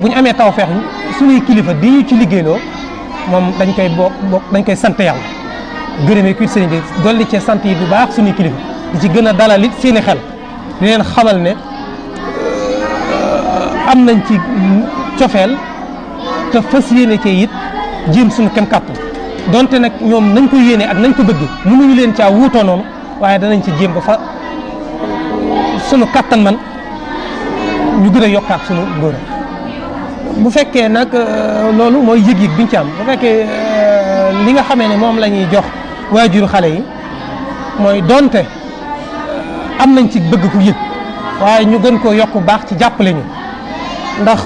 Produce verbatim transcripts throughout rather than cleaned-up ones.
bu ñu amee tawfeex suñuy kilifa di ñu ci liggéeyloo moom dañ koy bokk bokk dañ koy sant yàlla gërëmee kuy sëriñ bi dolli cee sant yi bu baax suñuy kilifa di ci gën a dalal it seeni xel di leen xamal ne am nañ ci cofeel te fas yéene cee it jéem suñu kem kàttan donte nag ñoom nañ ko yéene ak nañ ko bëgg mënuñu leen caa wuutoo noonu waaye danañ ci jéem ba fa sunu kàttan man ñu gën a yokkaat sunu ngóor bu fekkee nag loolu mooy yëg-yëg biñ ci am bu fekkee li nga xamee ne moom la ñuy jox waajuru xale yi mooy donte am nañ ci bëgg ku yëg waaye ñu gën koo yokk baax ci jàppale ñu ndax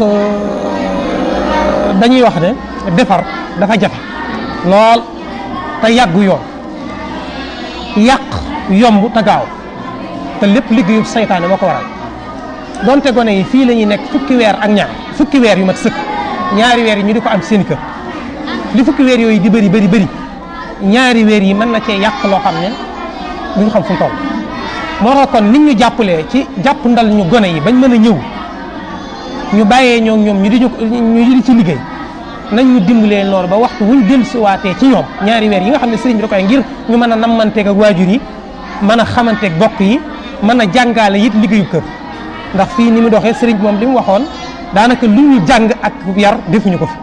dañuy wax ne defar dafa jafe lool te yàggu yoon yàq yomb te gaaw te lépp liggéeyu saytaane moo ko waral donte gone yi fii la ñuy nekk fukki weer ak ñaar fukki weer yu mat sëkk ñaari weer yi ñu di ko am seen kër li fukki weer yooyu di bëri bëri bëri ñaari weer yi mën na cee yàq loo xam ne duñ xam fu mu toll moo tax kon nit ñu jàppalee ci jàpp ndal ñu gone yi bañ mën a ñëw ñu bàyyee ñoo ñoom ñu di ñu di ci liggéey nañ ñu dimbalee noonu ba waxtu wuñ dellusiwaatee ci ñoom ñaari weer yi nga xam ne sëriñ bi da koy ngir ñu mën a nammanteeg ak waajur yi mën a xamanteeg bokk yi mën a jàngaale it liggéeyu kër ndax fii ni mu doxee sëriñ bi moom li mu waxoon daanaka lu ñu jàng ak yar defuñu ko fi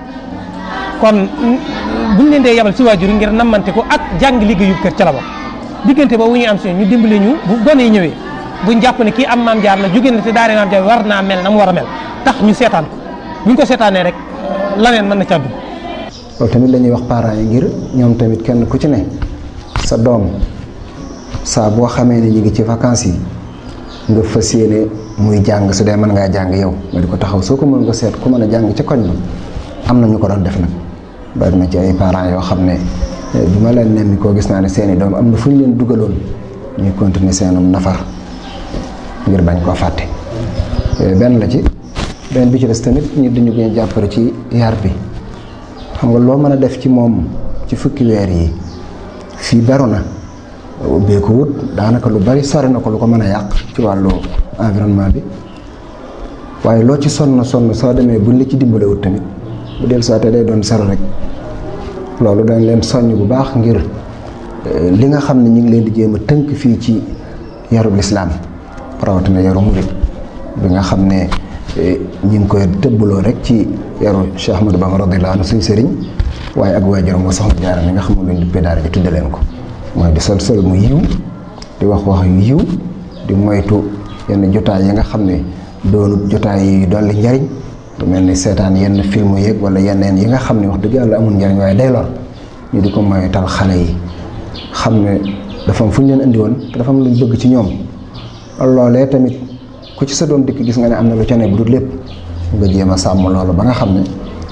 kon buñ leen dee yabal ci waajur yi ngir nammante ko ak jàng liggéeyu kër ca la bokk diggante boobu ñuy am si ñu dimbale ñu bu gone yi ñëwee buñ jàpp ne kii am maam jaar la jóge na te daare maam jaar war naa mel na mu war a mel tax ñu seetaan ko buñ ko seetaanee rek laneen mën na ca dugg. loolu tamit la ñuy wax parents yi ngir ñoom tamit kenn ku ci ne sa doom saa boo xamee ne ñu ngi ci vacances yi nga fas yéene muy jàng su dee mën ngaa jàng yow nga di ko taxaw soo ko mën nga seet ku mën a jàng ca koñ ba am na ñu ko doon def nag bari na ci ay parents yoo xam ne bi ma leen nemmi koo gis naa ne seeni doom am na fu ñu leen dugaloon ñuy continuer seenum nafar ngir bañ koo fàtte benn la ci benn bi ci des tamit ñu dañu gën a jàppale ci yar bi xam nga loo mën a def ci moom ci fukki weer yi fii beru na ubbee ko wut daanaka lu bari sori na ko lu ko mën a yàq ci wàllu environnement bi waaye loo ci sonn sonn soo demee buñ la ci dimbale wut tamit bu del soo te day doon sero rek loolu dañ leen soññ bu baax ngir li nga xam ne ñu ngi leen di jéem a tënk fii ci yarub lislaam rawatina yaru murit bi nga xam ne ñu ngi koy tëbbaloo rek ci yaru Cheikh Ahmadou Bamba radiyallahu anhu suñu sëriñ waaye ak waajuram wa soxna Jaara mi nga xam ne luñ duppee daara ji tudde leen ko mooy di sol sol mu yiw di wax wax yu yiw di moytu yenn jotaay yi nga xam ne doonut jotaay yi dolli njariñ lu mel ni seetaan yenn film yeeg wala yeneen yi nga xam ne wax dëgg yàlla amul njariñ waaye day lor ñu di ko moytal xale yi xam ne dafa am fu ñu leen indi woon te dafa am luñ bëgg ci ñoom loolee tamit ku ci sa doom dikk gis nga ne am na lu ca ne bu dul lépp nga jéem a sàmm loolu ba nga xam ne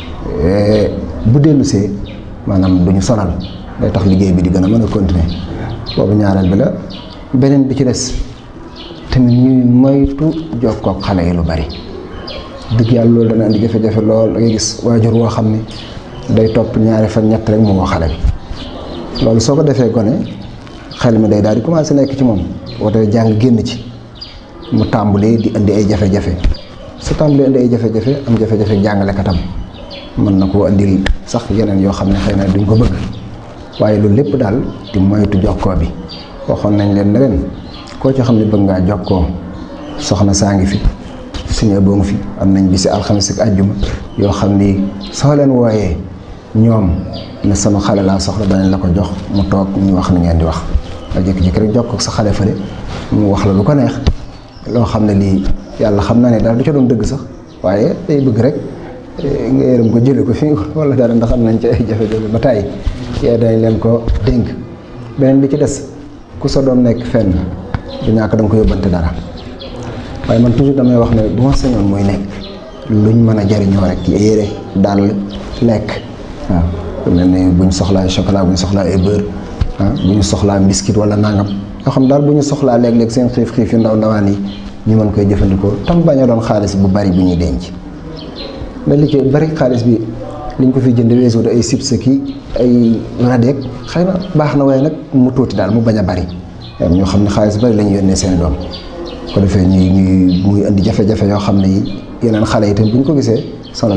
bu dellusee maanaam duñu sonal day tax liggéey bi di gën a mën a continuer boobu ñaareel bi la beneen bi ci des tamit ñuy moytu jokkook xale yi lu bari dëgg yàlla loolu dana indi jafe-jafe lool da ngay gis waajur woo xam ne day topp ñaari fan ñett rek mu woo xale bi loolu soo ko defee gone xel mi day daal di commencé nekk ci moom woote jàng génn ci mu tàmbalee di indi ay jafe-jafe su tàmbalee indi ay jafe-jafe am jafe-jafe jàngalekatam mën na koo indil sax yeneen yoo xam ne xëy na duñ ko bëgg waaye loolu lépp daal di moytu jokkoo bi waxoon nañ leen ne leen koo ci xam ne bëgg ngaa jokkoo soxna saa ngi fi suñu boo ngi fi am nañ bisi alxames ak àjjuma yoo xam ni soo leen wooyee ñoom ne sama xale laa soxla danañ la ko jox mu toog ñu wax ni ngeen di wax nga jékki-jékki rek jokkoo ak sa xale fële mu wax la lu ko neex loo xam ne lii yàlla xam na ne daal du ca doon dëgg sax waaye day bëgg rek nga yërëm ko jële ko fi wala dara ndax am nañ ci ay jafe-jafe ba tàyyi yee dañ leen ko dénk beneen bi ci des ku sa doom nekk fenn du ñàkk da nga ko yóbbante dara waaye man toujours damay wax ne bu ma sañoon muy nekk luñ mën a jariñoo rek ci yére dàll lekk waaw lu mel ne buñ soxlaa chocolat buñ soxlaa ay beurre ah bu ñu soxlaa biscuit wala nangam yoo xam daal bu ñu soxlaa léeg-léeg seen xiif xiif yu ndaw ndawaan yi ñu mën koy jëfandikoo tam bañ a doon xaalis bu bari bu ñuy denc mais li ci bari xaalis bi liñ ko fi jënd weesu ay chips ki ay radeek xëy na baax na waaye nag mu tuuti daal mu bañ a bari ñoo xam ne xaalis bari la ñu yónnee seen doom ko defee ñuy ñuy muy indi jafe-jafe yoo xam ne yi yeneen xale yi tam bu ñu ko gisee